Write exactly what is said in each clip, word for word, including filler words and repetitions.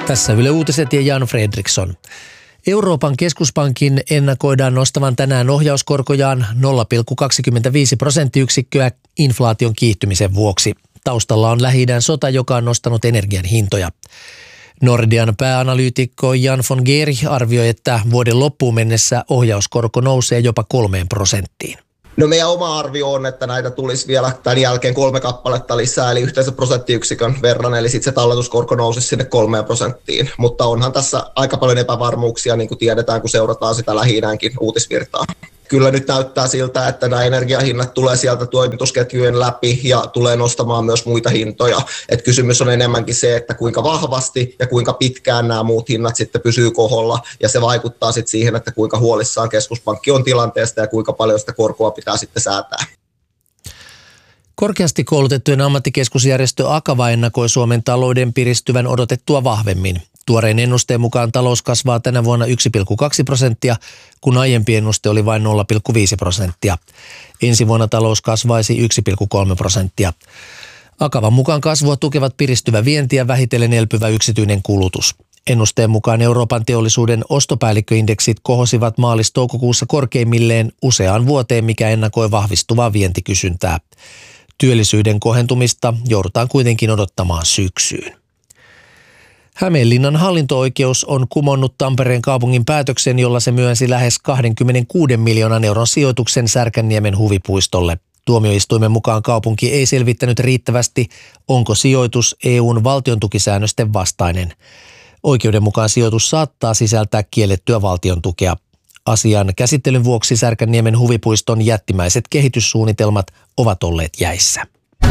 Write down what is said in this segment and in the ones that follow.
Tässä Yle Uutiset ja Jan Fredriksson. Euroopan keskuspankin ennakoidaan nostavan tänään ohjauskorkojaan nolla pilkku kaksikymmentäviisi prosenttiyksikköä inflaation kiihtymisen vuoksi. Taustalla on Lähi-idän sota, joka on nostanut energian hintoja. Nordean pääanalyytikko Jan von Geer arvioi, että vuoden loppuun mennessä ohjauskorko nousee jopa kolmeen prosenttiin. No meidän oma arvio on, että näitä tulisi vielä tämän jälkeen kolme kappaletta lisää, eli yhteensä prosenttiyksikön verran, eli sitten se talletuskorko nousisi sinne kolmeen prosenttiin. Mutta onhan tässä aika paljon epävarmuuksia, niin kuin tiedetään, kun seurataan sitä Lähi-idänkin uutisvirtaa. Kyllä nyt näyttää siltä, että nämä energiahinnat tulee sieltä toimitusketjujen läpi ja tulee nostamaan myös muita hintoja. Et kysymys on enemmänkin se, että kuinka vahvasti ja kuinka pitkään nämä muut hinnat sitten pysyy koholla. Ja se vaikuttaa sitten siihen, että kuinka huolissaan keskuspankki on tilanteesta ja kuinka paljon sitä korkoa pitää sitten säätää. Korkeasti koulutettujen ammattikeskusjärjestö Akava ennakoi Suomen talouden piristyvän odotettua vahvemmin. Tuoreen ennusteen mukaan talous kasvaa tänä vuonna yksi pilkku kaksi prosenttia, kun aiempi ennuste oli vain nolla pilkku viisi prosenttia. Ensi vuonna talous kasvaisi yksi pilkku kolme prosenttia. Akavan mukaan kasvua tukevat piristyvä vienti ja vähitellen elpyvä yksityinen kulutus. Ennusteen mukaan Euroopan teollisuuden ostopäällikköindeksit kohosivat maalis-toukokuussa korkeimmilleen useaan vuoteen, mikä ennakoi vahvistuvaa vientikysyntää. Työllisyyden kohentumista joudutaan kuitenkin odottamaan syksyyn. Hämeenlinnan hallinto-oikeus on kumonnut Tampereen kaupungin päätöksen, jolla se myönsi lähes kaksikymmentäkuusi miljoonan euron sijoituksen Särkänniemen huvipuistolle. Tuomioistuimen mukaan kaupunki ei selvittänyt riittävästi, onko sijoitus E U:n valtiontukisäännösten vastainen. Oikeuden mukaan sijoitus saattaa sisältää kiellettyä valtiontukea. Asian käsittelyn vuoksi Särkänniemen huvipuiston jättimäiset kehityssuunnitelmat ovat olleet jäissä.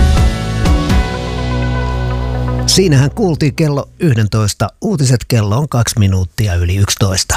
Siinähän kuultiin kello yksitoista. Uutiset kello on kaksi minuuttia yli yksitoista.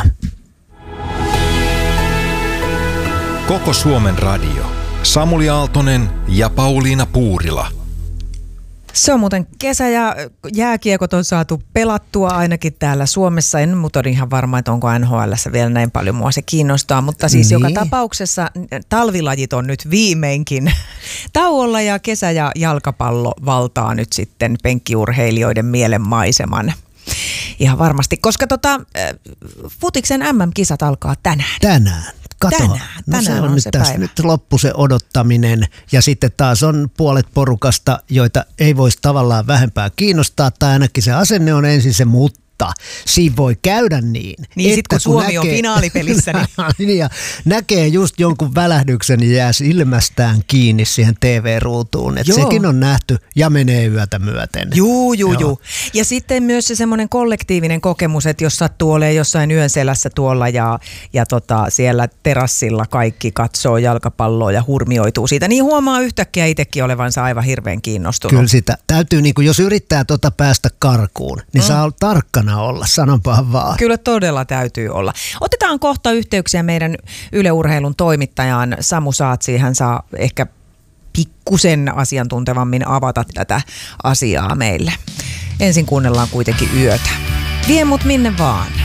Koko Suomen radio. Samuli Aaltonen ja Pauliina Puurila. Se on muuten kesä ja jääkiekot on saatu pelattua ainakin täällä Suomessa. En mutta ole ihan varma, että onko N H L:ssä vielä näin paljon mua se kiinnostaa. Mutta siis niin. Joka tapauksessa talvilajit on nyt viimeinkin tauolla ja kesä- ja jalkapallo valtaa nyt sitten penkkiurheilijoiden mielenmaiseman. Ihan varmasti, koska tota, futiksen M M-kisat alkaa tänään. Tänään. Kato, tänään, no tänään se on, on nyt se tässä päivä. nyt loppu se odottaminen ja sitten taas on puolet porukasta, joita ei voisi tavallaan vähempää kiinnostaa tai ainakin se asenne on ensin se mutta. Siinä voi käydä niin. Niin sitten kun Suomi näkee, on finaalipelissä. Niin. ja näkee just jonkun välähdyksen ja jää ilmästään kiinni siihen T V-ruutuun. Että sekin on nähty ja menee yötä myöten. Juu, juu, Joo. juu. Ja sitten myös se semmoinen kollektiivinen kokemus, että jos sattuu olemaan jossain yön selässä tuolla ja, ja tota, siellä terassilla kaikki katsoo jalkapalloa ja hurmioituu siitä, niin huomaa yhtäkkiä itsekin olevansa aivan hirveän kiinnostunut. Kyllä sitä täytyy, niin kuin jos yrittää tota päästä karkuun, niin mm. saa tarkkana olla, sanonpahan vaan. Kyllä todella täytyy olla. Otetaan kohta yhteyksiä meidän Yle Urheilun toimittajaan Samu Saatsi. Hän saa ehkä pikkusen asiantuntevammin avata tätä asiaa meille. Ensin kuunnellaan kuitenkin yötä. Vie mut minne vaan.